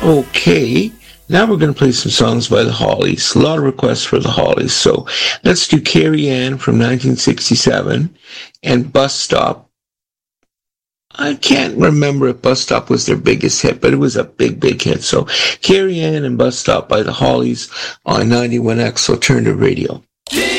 Okay, now we're going to play some songs by the Hollies. A lot of requests for the Hollies. So let's do Carrie Ann from 1967 and Bus Stop. I can't remember if Bus Stop was their biggest hit, but it was a big, big hit. So Carrie Ann and Bus Stop by the Hollies on 91X Alternative Radio.